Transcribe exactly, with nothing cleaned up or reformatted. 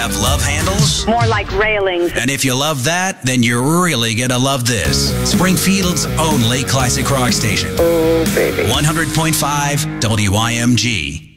Have love handles? More like railings. And if you love that, then you're really gonna love this. Springfield's only classic rock station. Oh, baby. one hundred point five W I M G.